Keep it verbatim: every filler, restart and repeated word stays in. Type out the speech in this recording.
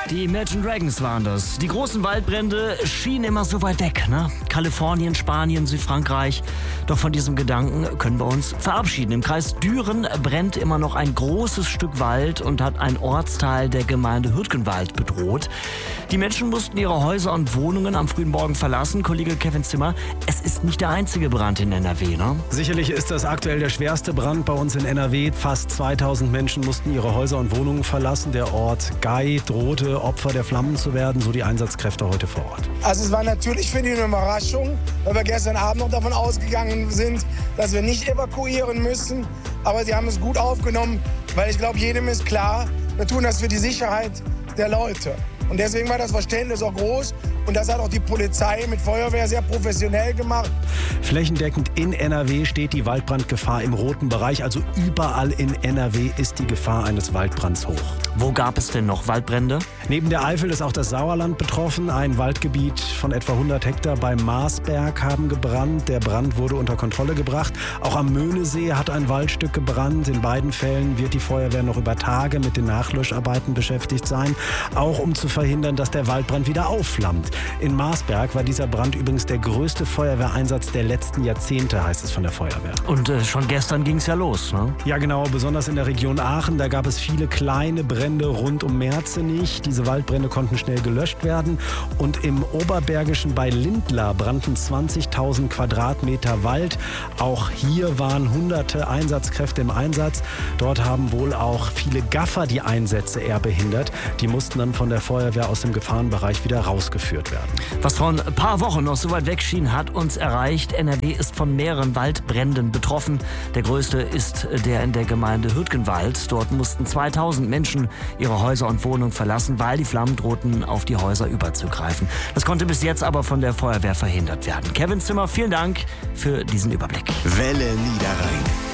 Die Imagine Dragons waren das. Die großen Waldbrände schienen immer so weit weg, ne? Kalifornien, Spanien, Südfrankreich. Doch von diesem Gedanken können wir uns verabschieden. Im Kreis Düren brennt immer noch ein großes Stück Wald und hat ein Ortsteil der Gemeinde Hürtgenwald bedroht. Die Menschen mussten ihre Häuser und Wohnungen am frühen Morgen verlassen. Kollege Kevin Zimmer, es ist nicht der einzige Brand in N R W, ne? Sicherlich ist das aktuell der schwerste Brand bei uns in N R W. Fast zweitausend Menschen mussten ihre Häuser und Wohnungen verlassen. Der Ort Gei drohte, Opfer der Flammen zu werden, so die Einsatzkräfte heute vor Ort. Also es war natürlich für die eine Überraschung, weil wir gestern Abend noch davon ausgegangen sind, dass wir nicht evakuieren müssen. Aber sie haben es gut aufgenommen, weil ich glaube, jedem ist klar, wir tun das für die Sicherheit der Leute. Und deswegen war das Verständnis auch groß. Und das hat auch die Polizei mit Feuerwehr sehr professionell gemacht. Flächendeckend in N R W steht die Waldbrandgefahr im roten Bereich. Also überall in N R W ist die Gefahr eines Waldbrands hoch. Wo gab es denn noch Waldbrände? Neben der Eifel ist auch das Sauerland betroffen. Ein Waldgebiet von etwa hundert Hektar beim Marsberg haben gebrannt. Der Brand wurde unter Kontrolle gebracht. Auch am Möhnesee hat ein Waldstück gebrannt. In beiden Fällen wird die Feuerwehr noch über Tage mit den Nachlöscharbeiten beschäftigt sein. Auch um zu verhindern, dass der Waldbrand wieder aufflammt. In Marsberg war dieser Brand übrigens der größte Feuerwehreinsatz der letzten Jahrzehnte, heißt es von der Feuerwehr. Und äh, schon gestern ging es ja los, ne? Ja genau, besonders in der Region Aachen. Da gab es viele kleine Brände rund um Merzenich. Diese Waldbrände konnten schnell gelöscht werden. Und im Oberbergischen bei Lindlar brannten zwanzigtausend Quadratmeter Wald. Auch hier waren hunderte Einsatzkräfte im Einsatz. Dort haben wohl auch viele Gaffer die Einsätze eher behindert. Die mussten dann von der Feuerwehr aus dem Gefahrenbereich wieder rausgeführt werden. Was vor ein paar Wochen noch so weit weg schien, hat uns erreicht. N R W ist von mehreren Waldbränden betroffen. Der größte ist der in der Gemeinde Hürtgenwald. Dort mussten zweitausend Menschen ihre Häuser und Wohnungen verlassen, weil die Flammen drohten, auf die Häuser überzugreifen. Das konnte bis jetzt aber von der Feuerwehr verhindert werden. Kevin Zimmer, vielen Dank für diesen Überblick. Welle Niederrhein.